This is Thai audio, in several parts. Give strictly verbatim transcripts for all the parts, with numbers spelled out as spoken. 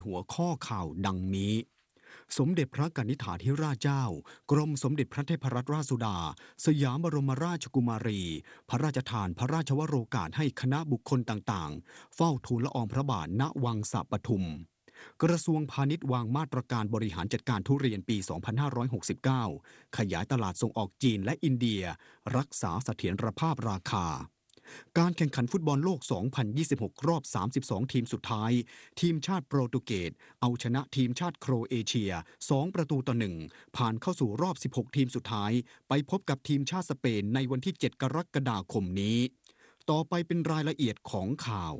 หัวข้อข่าวดังนี้สมเด็จพระกนิษฐาธิราชเจ้ากรมสมเด็จพระเทพรัตนราชสุดาสยามบรมราชกุมารีพระราชทานพระราชวโรกาสให้คณะบุคคลต่างๆเฝ้าทูลละอองพระบาทณวังสะปทุมกระทรวงพาณิชย์วางมาตรการบริหารจัดการทุเรียนปี สองพันห้าร้อยหกสิบเก้า ขยายตลาดส่งออกจีนและอินเดียรักษาเสถียรภาพราคาการแข่งขันฟุตบอลโลก สองพันยี่สิบหก รอบ สามสิบสอง ทีมสุดท้ายทีมชาติโปรตุเกสเอาชนะทีมชาติโครเอเชีย สอง ประตูต่อ หนึ่ง ผ่านเข้าสู่รอบ สิบหก ทีมสุดท้ายไปพบกับทีมชาติสเปนในวันที่ เจ็ด กรกฎาคมนี้ต่อไปเป็นรายละเอียดของข่าว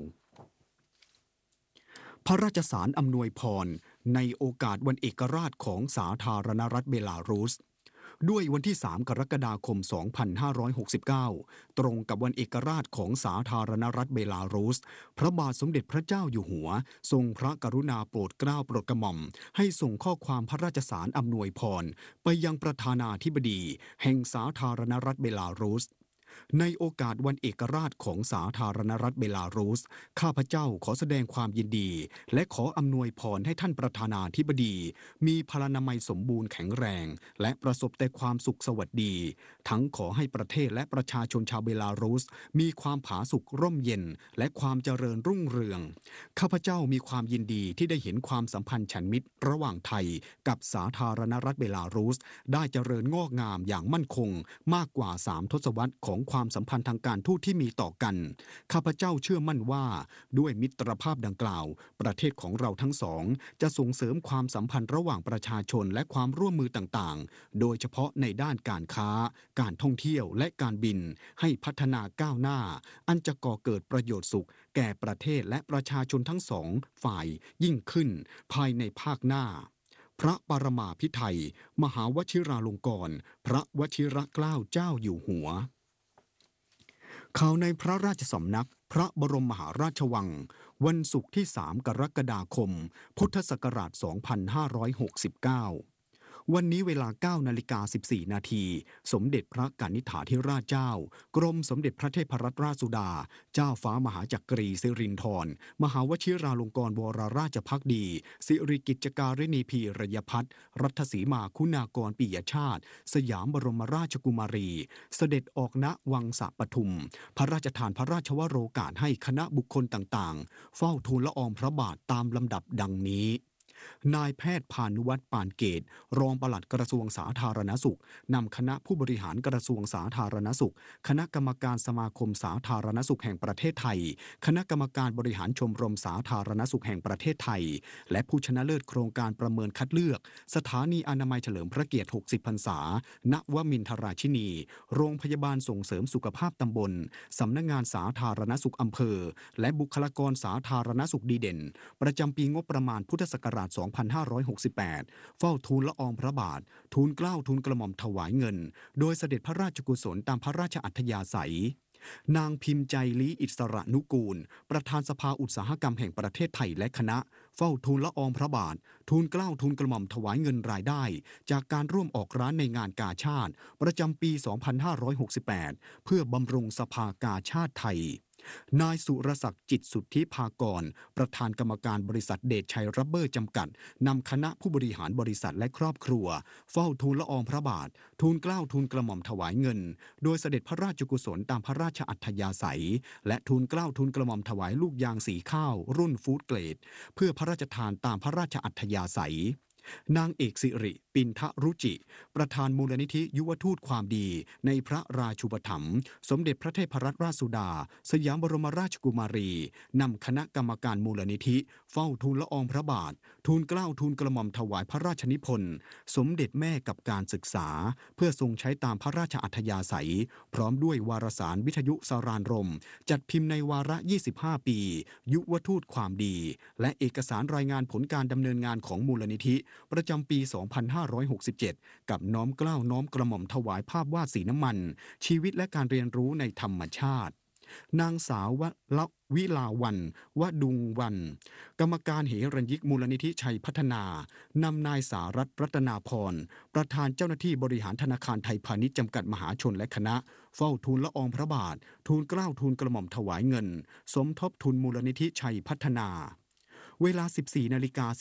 พระราชสารอำนวยพรในโอกาสวันเอกราชของสาธารณรัฐเบลารุสด้วยวันที่ สาม กรกฎาคม สองพันห้าร้อยหกสิบเก้า ตรงกับวันเอกราชของสาธารณรัฐเบลารุสพระบาทสมเด็จพระเจ้าอยู่หัวทรงพระกรุณาโปรดเกล้าโปรดกระหม่อมให้ส่งข้อความพระราชสารอำนวยพรไปยังประธานาธิบดีแห่งสาธารณรัฐเบลารุสในโอกาสวันเอกราชของสาธารณรัฐเบลารุสข้าพเจ้าขอแสดงความยินดีและขออำนวยพรให้ท่านประธานาธิบดีมีพลานามัยสมบูรณ์แข็งแรงและประสบแต่ความสุขสวัสดีทั้งขอให้ประเทศและประชาชนชาวเบลารุสมีความผาสุกร่มเย็นและความเจริญรุ่งเรืองข้าพเจ้ามีความยินดีที่ได้เห็นความสัมพันธ์ฉันมิตรระหว่างไทยกับสาธารณรัฐเบลารุสได้เจริญงอกงามอย่างมั่นคงมากกว่าสามทศวรรษของความสัมพันธ์ทางการทูตที่มีต่อกันข้าพเจ้าเชื่อมั่นว่าด้วยมิตรภาพดังกล่าวประเทศของเราทั้งสองจะส่งเสริมความสัมพันธ์ระหว่างประชาชนและความร่วมมือต่างๆโดยเฉพาะในด้านการค้าการท่องเที่ยวและการบินให้พัฒนาก้าวหน้าอันจะก่อเกิดประโยชน์สุขแก่ประเทศและประชาชนทั้งสองฝ่ายยิ่งขึ้นภายในภาคหน้าพระปรมาภิไธยมหาวชิราลงกรณ์พระวชิรเกล้าเจ้าอยู่หัวข่าวในพระราชสำนักพระบรมมหาราชวังวันศุกร์ที่ สาม กรกฎาคมพุทธศักราช สองพันห้าร้อยหกสิบเก้าวันนี้เวลา เก้านาฬิกาสิบสี่นาทีสมเด็จพระกนิษฐาธิราชเจ้ากรมสมเด็จพระเทพรัตนราชสุดาเจ้าฟ้ามหาจักรีสิรินธรมหาวชิราลงกรณวรราชภักดีสิริกิจการิณีพีรยพัฒน์รัตสีมาคุณากรปิยชาติสยามบรมราชกุมารีเสด็จออกณวังสะปทุมพระราชทานพระราชวโรกาสให้คณะบุคคลต่างๆเฝ้าทูลละอองพระบาทตามลำดับดังนี้นายแพทย์พานุวัฒน์ปานเกตรองปลัดกระทรวงสาธารณสุขนำคณะผู้บริหารกระทรวงสาธารณสุขคณะกรรมการสมาคมสาธารณสุขแห่งประเทศไทยคณะกรรมการบริหารชมรมสาธารณสุขแห่งประเทศไทยและผู้ชนะเลิศโครงการประเมินคัดเลือกสถานีอนามัยเฉลิมพระเกียรติหกสิบพรรษาณวมินทราชินีโรงพยาบาลส่งเสริมสุขภาพตำบลสำนักงานสาธารณสุขอำเภอและบุคลากรสาธารณสุขดีเด่นประจำปีงบประมาณพุทธศักราช สองพันห้าร้อยหกสิบแปด เฝ้าทูลละอองพระบาททูลเกล้าทูลกระหม่อมถวายเงินโดยเสด็จพระราชกุศลตามพระราชอัธยาศัยนางพิมพ์ใจลี้อิสระนุกูลประธานสภาอุตสาหกรรมแห่งประเทศไทยและคณะเฝ้าทูลละอองพระบาททูลเกล้าทูลกระหม่อมถวายเงินรายได้จากการร่วมออกร้านในงานกาชาดประจำปี สองพันห้าร้อยหกสิบแปด เพื่อบำรุงสภากาชาดไทยนายสุรศักดิ์จิตสุทธิภากรประธานกรรมการบริษัทเดชชัยรับเบอร์จำกัดนำคณะผู้บริหารบริษัทและครอบครัวเฝ้าทูลละอองพระบาททูลเกล้าทูลกระหม่อมถวายเงินโดยเสด็จพระราชกุศลตามพระราชอัธยาศัยและทูลเกล้าทูลกระหม่อมถวายลูกยางสีข้าวรุ่นฟู้ดเกรดเพื่อพระราชทานตามพระราชอัธยาศัยนางเอกสิริปินทรุจิประธานมูลนิธิยุวทูตความดีในพระราชูปถัมภ์สมเด็จพระเทพรัตนราชสุดาสยามบรมราชกุมารีนำคณะกรรมการมูลนิธิเฝ้าทูลละอองพระบาททูลเกล้าทูลกระหม่อมถวายพระราชนิพนธ์สมเด็จแม่กับการศึกษาเพื่อทรงใช้ตามพระราชอัธยาศัยพร้อมด้วยวารสารวิทยุสารานรมจัดพิมพ์ในวาระยี่สิบห้าปียุวทูตความดีและเอกสารรายงานผลการดำเนินงานของมูลนิธิประจำปี สองพันห้าร้อยหกสิบเจ็ด กับน้อมเกล้าน้อมกระหม่อมถวายภาพวาดสีน้ำมันชีวิตและการเรียนรู้ในธรรมชาตินางสาววละวิลาวันวดุงวันกรรมการเหรัญยิกมูลนิธิชัยพัฒนานำนายสารัตน์รัตนาพรประธานเจ้าหน้าที่บริหารธนาคารไทยพาณิชย์จำกัดมหาชนและคณะเฝ้าทูลละอองพระบาททูลเกล้าทูลกระหม่อมถวายเงินสมทบทุนมูลนิธิชัยพัฒนาเวลา สิบสี่นาฬิกา